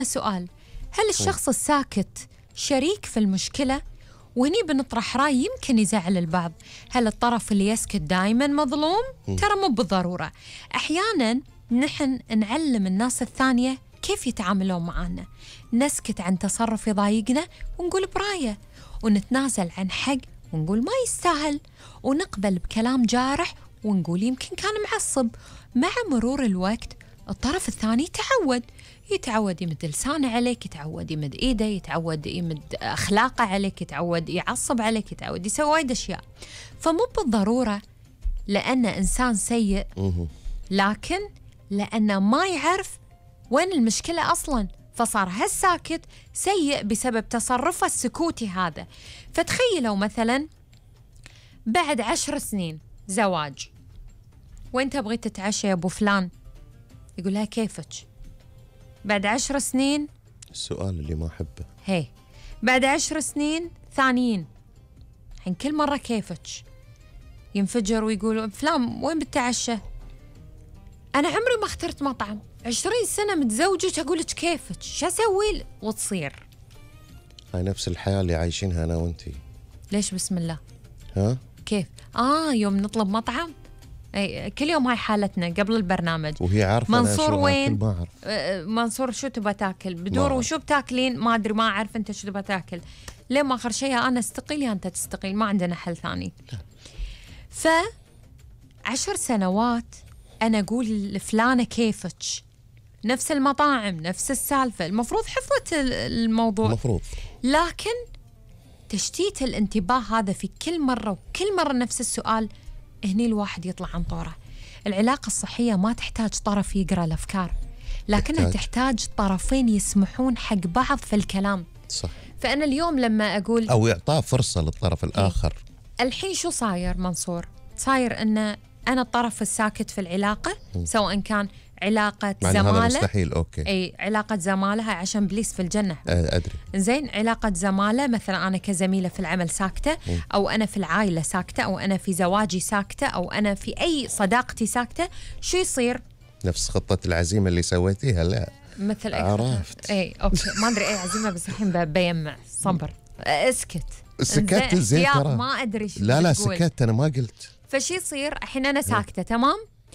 سؤال: هل الشخص الساكت شريك في المشكلة؟ وهني بنطرح رأي يمكن يزعل البعض. هل الطرف اللي يسكت دائما مظلوم؟ ترى مو بالضرورة. أحيانا نحن نعلم الناس الثانية كيف يتعاملون معنا. نسكت عن تصرف يضايقنا ونقول براية، ونتنازل عن حق ونقول ما يستاهل، ونقبل بكلام جارح ونقول يمكن كان معصب. مع مرور الوقت الطرف الثاني يتعود يمد لسانه عليك، يتعود يمد ايده، يتعود يمد اخلاقه عليك، يتعود يعصب عليك، يتعود يسوي وايد اشياء. فمو بالضروره لانه انسان سيء، لكن لانه ما يعرف وين المشكله اصلا، فصار هالساكت سيء بسبب تصرفه السكوتي هذا. فتخيلوا مثلا بعد 10 سنين زواج، وين تبغي تتعشى يا ابو فلان؟ يقول لها كيفك؟ بعد 10 سنين السؤال اللي ما أحبه، هي بعد 10 سنين ثانيين الحين كل مرة كيفك؟ ينفجر ويقول فلان وين بتعشى؟ أنا عمري ما اخترت مطعم، 20 سنة متزوجة أقولك كيفك؟ شو أسوي؟ وتصير هاي نفس الحياة اللي عايشينها أنا وأنتي. ليش بسم الله؟ ها؟ كيف؟ يوم نطلب مطعم أي كل يوم هاي حالتنا قبل البرنامج. وهي عارفة منصور وين؟ ما أعرف. منصور شو تبى تاكل؟ بدور وشو بتاكلين؟ ما أدري، ما أعرف أنت شو تبى تاكل. ليه ما آخر شيء أنا استقيل يا أنت تستقيل، ما عندنا حل ثاني. 10 سنوات أنا أقول لفلانة كيفك؟ نفس المطاعم، نفس السالفة، المفروض حفظت الموضوع المفروض، لكن تشتيت الانتباه هذا في كل مرة وكل مرة نفس السؤال، هني الواحد يطلع عن طوره. العلاقة الصحية ما تحتاج طرف يقرأ الأفكار، لكنها تحتاج طرفين يسمحون حق بعض في الكلام. صح. فأنا اليوم لما أقول أو إعطاء فرصة للطرف الآخر. الحين شو صاير منصور؟ صاير أن أنا الطرف الساكت في العلاقة، سواء كان علاقة زمالة، هذا مستحيل. أوكي. أي علاقة زمالة، هاي عشان بليس في الجنة. أدري. زين، علاقة زمالة مثلا أنا كزميلة في العمل ساكتة، أو أنا في العائلة ساكتة، أو أنا في زواجي ساكتة، أو أنا في أي صداقتي ساكتة. شو يصير؟ نفس خطة العزيمة اللي سويتيها. لا مثل أي عرفت. أي أوكي، ما أدري أي عزيمة، بس الحين بيمع صبر. اسكت. سكت زين ترى. ما أدري شو لا بتقول. سكت، أنا ما قلت. فشي يصير الحين أنا ساكتة، تمام؟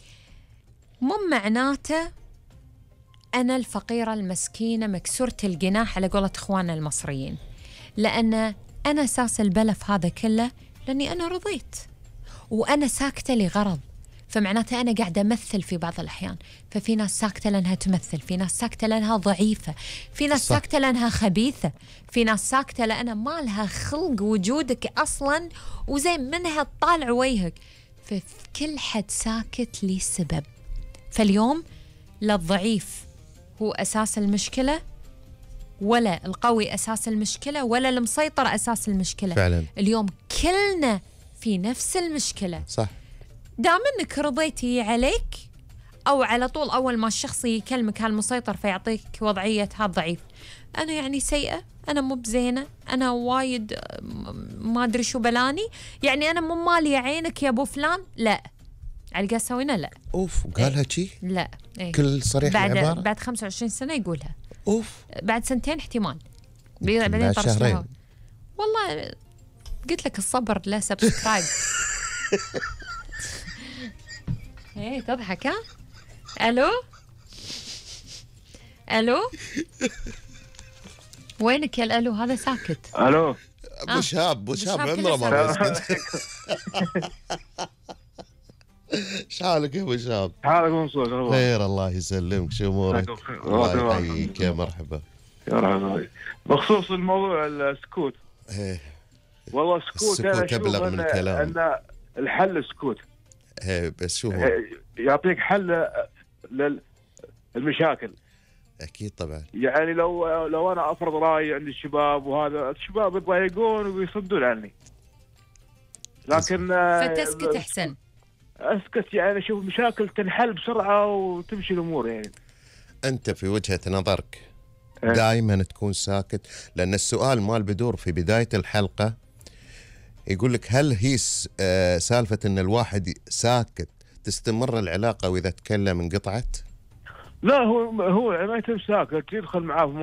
مو معناته أنا الفقيرة المسكينة مكسورة الجناح على قولة إخواننا المصريين، لأن أنا أساس البلف هذا كله لأني أنا رضيت وأنا ساكتة لغرض. فمعناته أنا قاعدة أمثل في بعض الأحيان. ففي ناس ساكتة لأنها تمثل، في ناس ساكتة لأنها ضعيفة، في ناس ساكتة لأنها خبيثة، في ناس ساكتة لأنها ما لها خلق وجودك أصلا وزي منها تطالع وجهك. ففي كل حد ساكت لي سبب. فاليوم لا الضعيف هو أساس المشكلة، ولا القوي أساس المشكلة، ولا المسيطر أساس المشكلة. فعلا. اليوم كلنا في نفس المشكلة. صح. دام انك رضيتي عليك، او على طول اول ما الشخص يكلمك هالمسيطر فيعطيك وضعية هالضعيف، انا يعني سيئة، انا مو بزينة، انا وايد ما ادري شو بلاني، يعني انا مو مالي عينك يا ابو فلان. لا، على قاعد سوينا. لا اوف، وقالها شي؟ لا. كل صريح العبارة بعد 25 سنة يقولها. اوف. بعد 2 احتمال، بعدين طرشتها. والله قلت لك الصبر له سبسكرايب. ايه تضحك؟ ها؟ الو وينك يا الالو هذا ساكت؟ الو ابو شاب عمره ما بيسكت. شحالك يا ابو شاب؟ حالك منصور؟ خير الله يسلمك، شو امورك؟ الله يحييك، يا مرحبا. يا مرحبا. بخصوص الموضوع السكوت، ايه والله السكوت ابلغ من الكلام. ان الحل السكوت. ايه بس شو هو؟ يعطيك حل للمشاكل. اكيد طبعا. يعني لو انا افرض رايي عند الشباب، وهذا الشباب يضايقون ويصدون عني، لكن فتسكت احسن. اسكت، يعني اشوف المشاكل تنحل بسرعه وتمشي الامور. يعني انت في وجهة نظرك دائما تكون ساكت، لان السؤال مال بدور في بداية الحلقة يقول لك هل هي سالفة ان الواحد ساكت تستمر العلاقة واذا تكلم انقطعت؟ لا، هو ما يتم ساكت، يدخل معاه في